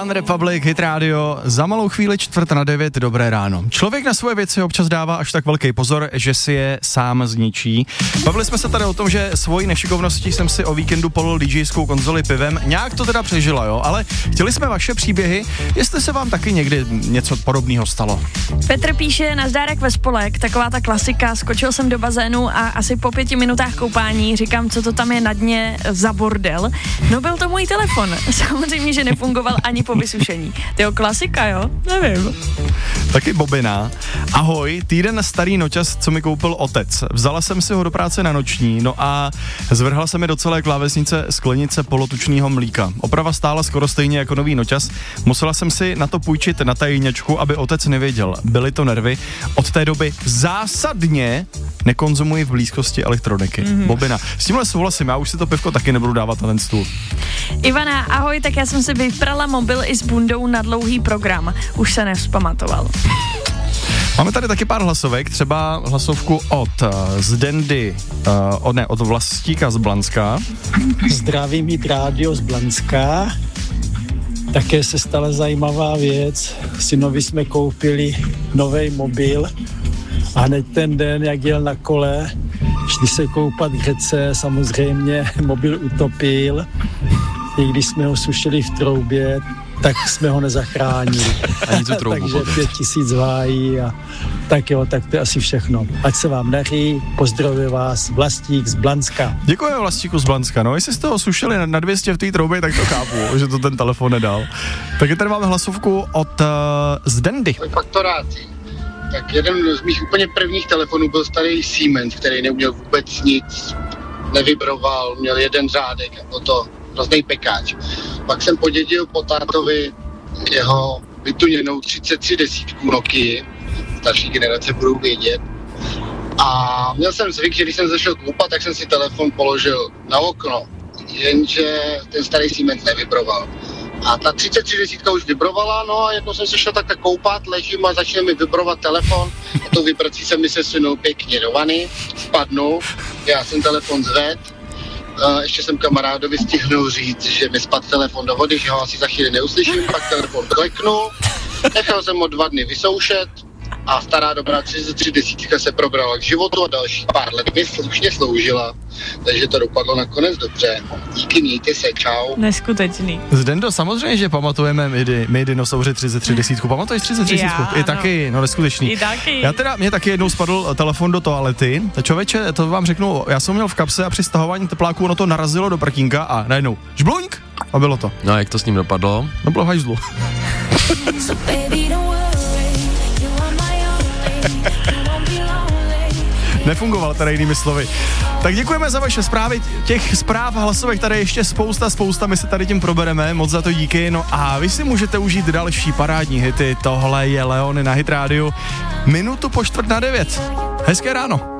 One Republic, Hit Radio, za malou chvíli 8:45, dobré ráno. Člověk na svoje věci občas dává až tak velký pozor, že si je sám zničí. Bavili jsme se tady o tom, že svojí nešikovností jsem si o víkendu polil DJskou konzoli pivem, nějak to teda přežila, jo, ale chtěli jsme vaše příběhy, jestli se vám taky někdy něco podobného stalo. Petr píše, nazdárek ve spolek, taková ta klasika, skočil jsem do bazénu a asi po 5 minutách koupání říkám, co to tam je na dně za bordel. No byl to můj telefon, samozřejmě, že nefungoval ani po vysušení. Tyjo, klasika, jo? Nevím. Taky Bobina. Ahoj, týden starý noťas, co mi koupil otec. Vzala jsem si ho do práce na noční, no a zvrhla se mi do celé klávesnice sklenice polotučného mlíka. Oprava stála skoro stejně jako nový noťas. Musela jsem si na to půjčit na tajněčku, aby otec nevěděl. Byly to nervy. Od té doby zásadně nekonzumuji v blízkosti elektroniky. Bobina. S tímhle souhlasím, já už si to pivko taky nebudu dávat na ten stůl. Ivana, ahoj, tak já jsem si vyprala mobil i s bundou na dlouhý program. Už se nevzpamatoval. Máme tady taky pár hlasovek, třeba hlasovku od Zdendy, od Vlastíka z Blanska. Zdravím Hit Radio z Blanska. Také se stala zajímavá věc. Synovi jsme koupili nový mobil a hned ten den, jak jel na kole, šli se koupat k řece, samozřejmě mobil utopil. I když jsme ho sušili v troubě, tak jsme ho nezachránili. Ani tu troubu. Takže 5000 vájí a tak jo, tak to je asi všechno. Ať se vám daří, pozdravuje vás Vlastík z Blanska. Děkuji Vlastíku z Blanska, no jestli jste ho sušili na 200 v té troubě, tak to chápu, že to ten telefon nedal. Taky tady máme hlasovku od Zdendy. Faktoráci. Tak jeden z mých úplně prvních telefonů byl starý Siemens, který neuměl vůbec nic, nevibroval, měl jeden řádek, jako to hrozný pekáč. Pak jsem podědil po tátovi jeho vytuněnou 3310 Nokia, starší generace budou vědět. A měl jsem zvyk, že když jsem zašel koupat, tak jsem si telefon položil na okno, jenže ten starý Siemens nevibroval. A ta 3310 už vibrovala, no a jako jsem se šel takhle koupat, ležím a začne mi vibrovat telefon a to vibrací se mi sesunul pěkně do vany, spadnu, já jsem telefon zved, ještě jsem kamarádovi stihnul říct, že mi spadl telefon do vody, že ho asi za chvíli neuslyším, pak telefon kleknu, nechal jsem ho 2 dny vysoušet a stará dobrá 3310 se probrala k životu a další pár let mi slušně sloužila, takže to dopadlo nakonec dobře. Díky, mějte se, čau. Neskutečný. Zdendo, samozřejmě, že pamatujeme my dinosauři 3310. Pamatuješ 3310? I taky, no neskutečný. I taky. Mě taky jednou spadl telefon do toalety. Člověče, to vám řeknu, já jsem měl v kapse a při stahování tepláku ono to narazilo do prkínka a najednou žbluňk a bylo to. No a jak to s ním dopadlo? No bylo hajzlu. Nefungoval teda jinými slovy. Tak děkujeme za vaše zprávy, těch zpráv hlasovek tady ještě spousta, my se tady tím probereme, moc za to díky, no a vy si můžete užít další parádní hity, tohle je Leony na Hit Radio, 8:45. Hezké ráno.